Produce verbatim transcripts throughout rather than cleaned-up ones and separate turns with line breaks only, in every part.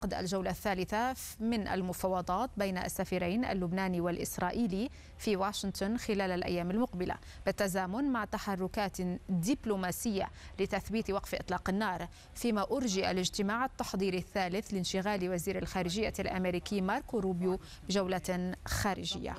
عقد الجولة الثالثة من المفاوضات بين السفيرين اللبناني والإسرائيلي في واشنطن خلال الأيام المقبلة، بالتزامن مع تحركات دبلوماسية لتثبيت وقف إطلاق النار، فيما أرجئ الاجتماع التحضيري الثالث لانشغال وزير الخارجية الأمريكي ماركو روبيو بجولة خارجية.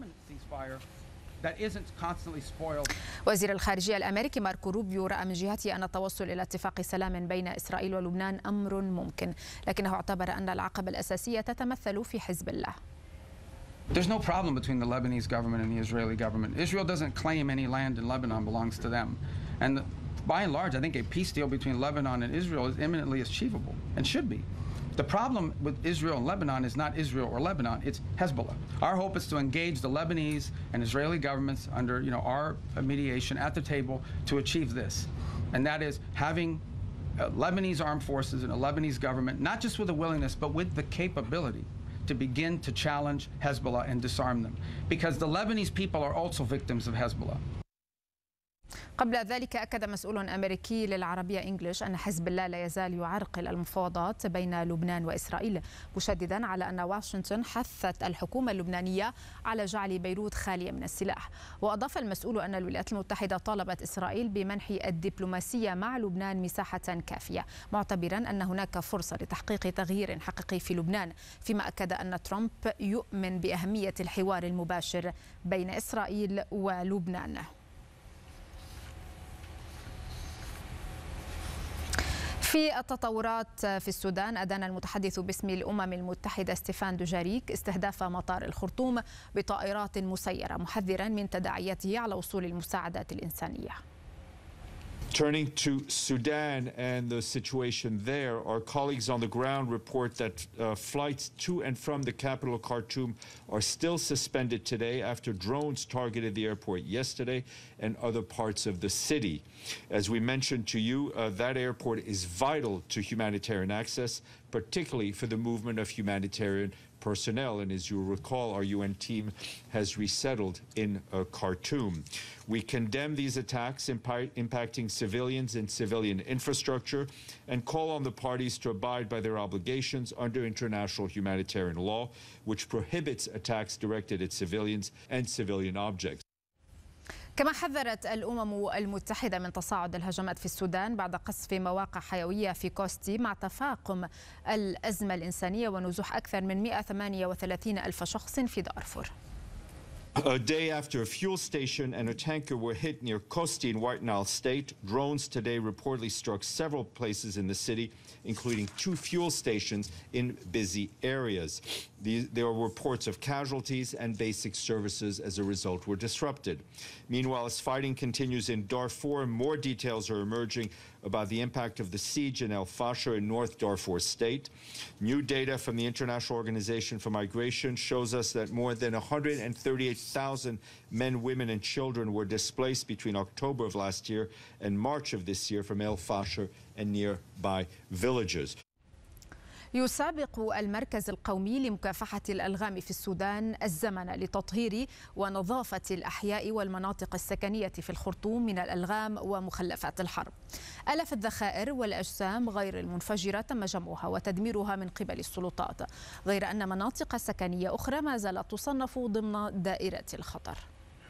وزير الخارجية الأمريكي ماركو روبيو رأى من جهته أن التوصل إلى اتفاق سلام بين إسرائيل ولبنان أمر ممكن، لكنه اعتبر أن العقبة الأساسية تتمثل في حزب الله.
There's no problem between the Lebanese government and the Israeli government. Israel doesn't claim any land in Lebanon belongs to them. And by and large, I think a peace deal between Lebanon and Israel is imminently achievable and should be. The problem with Israel and Lebanon is not Israel or Lebanon, it's Hezbollah. Our hope is to engage the Lebanese and Israeli governments under, you know, our mediation at the table to achieve this. And that is having uh, Lebanese armed forces and a Lebanese government, not just with a willingness, but with the capability to begin to challenge Hezbollah and disarm them. Because the Lebanese people are also victims of Hezbollah.
قبل ذلك أكد مسؤول أمريكي للعربية إنجليش أن حزب الله لا يزال يعرقل المفاوضات بين لبنان وإسرائيل، مشددا على أن واشنطن حثت الحكومة اللبنانية على جعل بيروت خالية من السلاح. وأضاف المسؤول أن الولايات المتحدة طالبت إسرائيل بمنح الدبلوماسية مع لبنان مساحة كافية، معتبرا أن هناك فرصة لتحقيق تغيير حقيقي في لبنان، فيما أكد أن ترامب يؤمن بأهمية الحوار المباشر بين إسرائيل ولبنان. في التطورات في السودان، أدان المتحدث باسم الأمم المتحدة ستيفان دوجاريك استهداف مطار الخرطوم بطائرات مسيرة، محذرا من تداعياته على وصول المساعدات الإنسانية.
Turning to Sudan and the situation there, our colleagues on the ground report that uh, flights to and from the capital Khartoum are still suspended today after drones targeted the airport yesterday and other parts of the city. As we mentioned to you, uh, that airport is vital to humanitarian access, particularly for the movement of humanitarian personnel. And as you recall, our U N team has resettled in uh, Khartoum. We condemn these attacks impi- impacting civilians and civilian infrastructure and call on the parties to abide by their obligations under international humanitarian law, which prohibits attacks directed at civilians and civilian objects.
كما حذرت الأمم المتحدة من تصاعد الهجمات في السودان بعد قصف مواقع حيوية في كوستي، مع تفاقم الأزمة الإنسانية ونزوح أكثر من مئة وثمانية وثلاثين ألف شخص في دارفور.
A day after a fuel station and a tanker were hit near Kosti in White Nile State, drones today reportedly struck several places in the city, including two fuel stations in busy areas. These, there were reports of casualties and basic services as a result were disrupted. Meanwhile, as fighting continues in Darfur, more details are emerging about the impact of the siege in El Fasher in North Darfur State. New data from the International Organization for Migration shows us that more than one hundred thirty-eight thousand men, women and children were displaced between October of last year and March of this year from El Fasher and nearby villages.
يسابق المركز القومي لمكافحة الألغام في السودان الزمن لتطهير ونظافة الأحياء والمناطق السكنية في الخرطوم من الألغام ومخلفات الحرب. آلاف الذخائر والأجسام غير المنفجرة تم جمعها وتدميرها من قبل السلطات، غير أن مناطق سكنية أخرى ما زالت تصنف ضمن دائرة الخطر.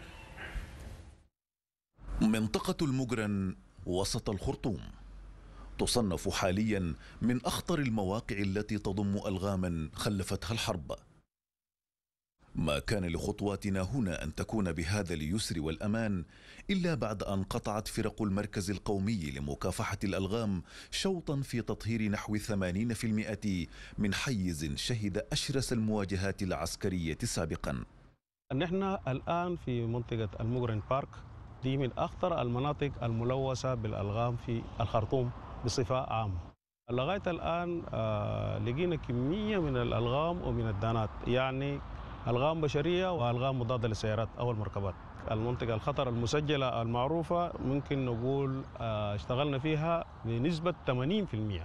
منطقة المجرن وسط الخرطوم تصنف حاليا من أخطر المواقع التي تضم ألغاما خلفتها الحرب. ما كان لخطواتنا هنا أن تكون بهذا اليسر والأمان إلا بعد أن قطعت فرق المركز القومي لمكافحة الألغام شوطا في تطهير نحو ثمانين بالمئة من حيز شهد أشرس المواجهات العسكرية سابقا.
نحن الآن في منطقة المجرن بارك، دي من أخطر المناطق الملوثة بالألغام في الخرطوم بصفة عامة. لغاية الآن آه لقينا كمية من الألغام ومن الدانات، يعني ألغام بشرية وألغام مضادة للسيارات أو المركبات. المنطقة الخطر المسجلة المعروفة ممكن نقول آه اشتغلنا فيها بنسبة ثمانين بالمئة.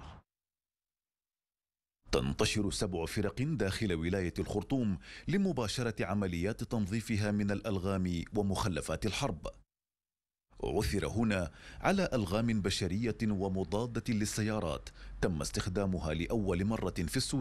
تنتشر سبع فرق داخل ولاية الخرطوم لمباشرة عمليات تنظيفها من الألغام ومخلفات الحرب. عثر هنا على ألغام بشرية ومضادة للسيارات تم استخدامها لأول مرة في السودان.